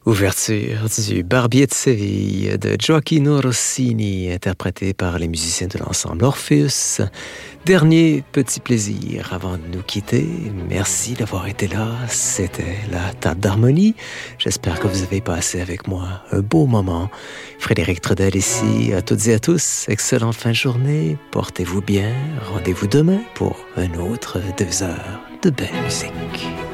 Ouverture du Barbier de Séville de Gioacchino Rossini, interprété par les musiciens de l'ensemble Orpheus. Dernier petit plaisir avant de nous quitter. Merci d'avoir été là. C'était la table d'harmonie. J'espère que vous avez passé avec moi un beau moment. Frédéric Trudel ici. À toutes et à tous, excellente fin de journée. Portez-vous bien. Rendez-vous demain pour un autre 2 heures de belle musique.